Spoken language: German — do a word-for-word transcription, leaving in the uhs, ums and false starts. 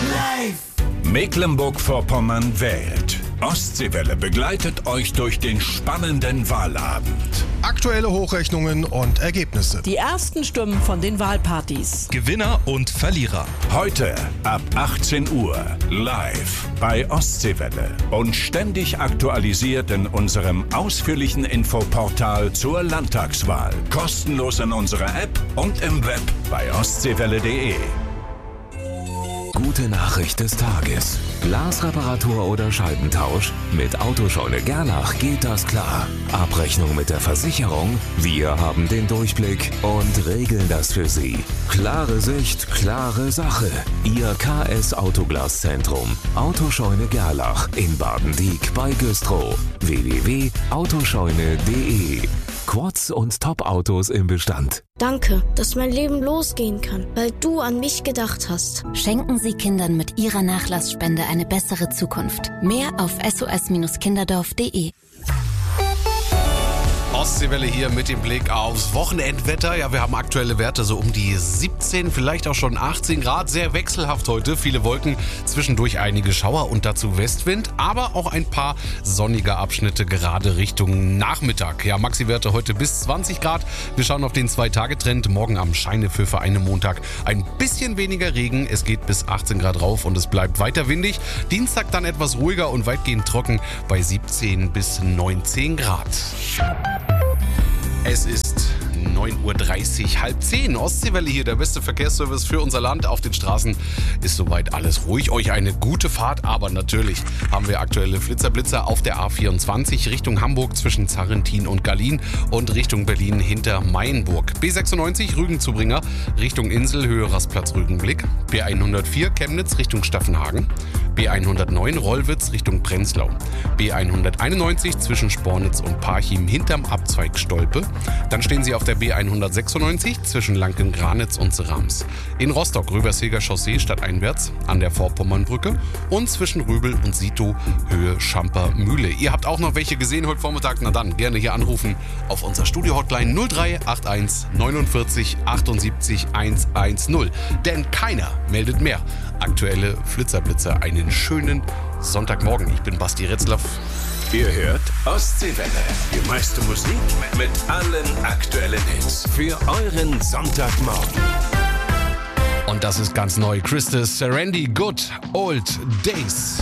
Live! Mecklenburg-Vorpommern wählt. Ostseewelle begleitet euch durch den spannenden Wahlabend. Aktuelle Hochrechnungen und Ergebnisse. Die ersten Stimmen von den Wahlpartys. Gewinner und Verlierer. Heute ab achtzehn Uhr live bei Ostseewelle und ständig aktualisiert in unserem ausführlichen Infoportal zur Landtagswahl. Kostenlos in unserer App und im Web bei ostseewelle punkt de. Gute Nachricht des Tages. Glasreparatur oder Scheibentausch? Mit Autoscheune Gerlach geht das klar. Abrechnung mit der Versicherung? Wir haben den Durchblick und regeln das für Sie. Klare Sicht, klare Sache. Ihr K S Autoglaszentrum. Autoscheune Gerlach in Baden-Dieck bei Güstrow. w w w punkt autoscheune punkt de. Quads und Top-Autos im Bestand. Danke, dass mein Leben losgehen kann, weil du an mich gedacht hast. Schenken Sie Kindern mit Ihrer Nachlassspende eine bessere Zukunft. Mehr auf s o s kinderdorf punkt de. Ostseewelle hier mit dem Blick aufs Wochenendwetter. Ja, wir haben aktuelle Werte so um die siebzehn, vielleicht auch schon achtzehn Grad. Sehr wechselhaft heute. Viele Wolken, zwischendurch einige Schauer und dazu Westwind. Aber auch ein paar sonnige Abschnitte gerade Richtung Nachmittag. Ja, Maxi-Werte heute bis zwanzig Grad. Wir schauen auf den zwei-Tage-Trend. Morgen am Scheinefür für einen Montag ein bisschen weniger Regen. Es geht bis achtzehn Grad rauf und es bleibt weiter windig. Dienstag dann etwas ruhiger und weitgehend trocken bei siebzehn bis neunzehn Grad. Es ist neun Uhr dreißig, halb zehn. Ostseewelle hier, der beste Verkehrsservice für unser Land. Auf den Straßen ist soweit alles ruhig. Euch eine gute Fahrt, aber natürlich haben wir aktuelle Flitzerblitzer auf der A vierundzwanzig Richtung Hamburg zwischen Zarrentin und Gallien und Richtung Berlin hinter Mayenburg. B sechsundneunzig Rügen-Zubringer Richtung Insel, Höhe Rastplatz Rügenblick. B hundertvier Chemnitz Richtung Staffenhagen. B hundertneun Rollwitz Richtung Prenzlau. B hunderteinundneunzig zwischen Spornitz und Parchim hinterm Abzweig Stolpe. Dann stehen Sie auf der B hundertsechsundneunzig zwischen Lanken-Granitz und Serams. In Rostock Rövershilger Chaussee stadteinwärts an der Vorpommernbrücke und zwischen Rübel und Sito Höhe Schamper-Mühle. Ihr habt auch noch welche gesehen heute Vormittag? Na dann, gerne hier anrufen auf unser Studio-Hotline null drei acht eins neunundvierzig achtundsiebzig hundertzehn. Denn keiner meldet mehr aktuelle Flitzerblitzer. Einen schönen Sonntagmorgen. Ich bin Basti Retzlaff. Ihr hört Ostseewelle. Die meiste Musik mit allen aktuellen Hits für euren Sonntagmorgen. Und das ist ganz neu. Christus Serenity Good Old Days.